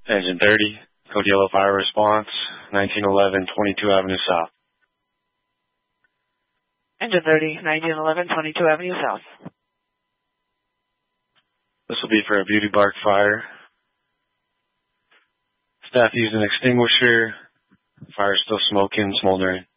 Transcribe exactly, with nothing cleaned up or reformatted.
Engine thirty, code yellow fire response, nineteen eleven, twenty-two Avenue South. Engine thirty, nineteen eleven, twenty-two Avenue South. This will be for a beauty bark fire. Staff using an extinguisher. Fire still smoking, smoldering.